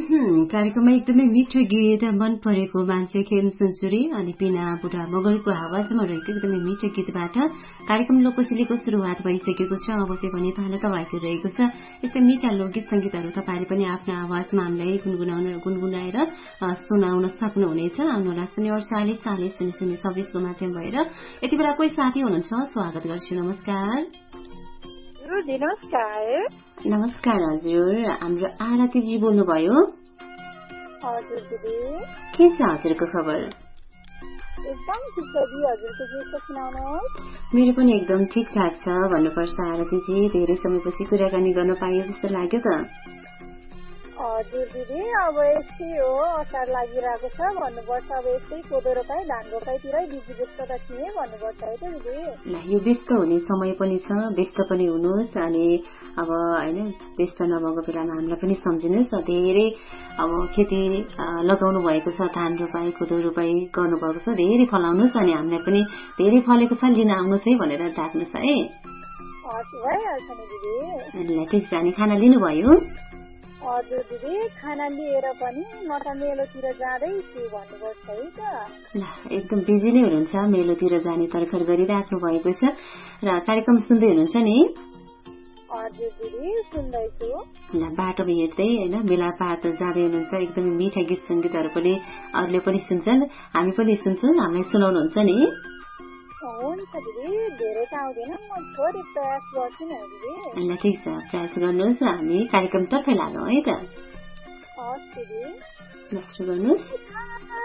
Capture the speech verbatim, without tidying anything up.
कार्यक्रममा एकदमै मिठो गीत मन परेको मान्छे खेम सेन्चुरी अनि पिना बुढा मगरको आवाजमा रहेको एकदमै मिठो गीतबाट कार्यक्रम लोकसेलीको सुरुवात भइसकेको छ। अब चाहिँ भने पालो तपाईँको रहेको छ। यस्तै मिठा लोकगीत संगीतहरू तपाईँले पनि आफ्नो आवाजमा हामीलाई गुनगुनाउन गुनगुनाएर सुनाउन सक्नुहुनेछ। आउनुहोला शून्य अडचालिस चालिस शून्य शून्य छब्बिसको माध्यम भएर। यति बेला कोही साथी हुनुहुन्छ, स्वागत गर्छु। नमस्कार। नमस्कार। नमस्कार हजुर, हाम्रो आरतीजी बोल्नुभयो। हजुर दिदी, के छ हजुरको खबर? एकदम ठिक छ दिदी, हजुरको के सुनाउनुहोस्? मेरो पनि एकदम ठिकठाक छ भन्नुपर्छ आरतीजी। धेरै समयपछि कुराकानी गर्न पाइयो जस्तो लाग्यो त। हजुर दिदी, अब यस्तै हो, असार लागिरहेको छ भन्नुपर्छ। अब यस्तै कोदो रोपाई धान रोपाईतिरै बिजी व्यस्त त थिएँ भन्नुपर्छ है त दिदी। ल यो व्यस्त हुने समय पनि छ, व्यस्त पनि हुनुहोस्। अनि अब होइन व्यस्त नभएको बेलामा हामीलाई पनि सम्झिनुहोस्। धेरै अब खेती लगाउनु भएको छ, धान रोपाई कोदो रोपाई गर्नुभएको छ, धेरै फलाउनुहोस्। अनि हामीलाई पनि धेरै फलेको छ, लिन आउनुहोस् है भनेर डाक्नुहोस् है। हजुर भइहाल्छ नि दिदी। ल ठिक छ। अनि खाना लिनुभयो? हजुर दिदी, खाना लिएर पनि म त मेलोतिर जाँदैछु भन्नुपर्छ है त। ल एकदम बिजी नै हुनुहुन्छ, मेलोतिर जाने तर्खर गरिराख्नु भएको छ र कार्यक्रम सुन्दै हुनुहुन्छ नि? हजुर दिदी, सुन्दैछु। ल बाटोमा हिँड्दै होइन मेलापात जाँदै हुनुहुन्छ, एकदमै मिठा गीत सङ्गीतहरू पनि अरूले पनि सुन्छन्, हामी पनि सुन्छौँ, हामीलाई सुनाउनुहुन्छ नि? हुन्छ दिदी, धेरै त आउँदैन, म थोरै प्रयास गर्छु नि दिदी। ल ठिक छ, प्रयास गर्नुहोस्। हामी कार्यक्रम तर्फै लागौँ है त। हस् दिदी। सुरु गर्नुहोस्।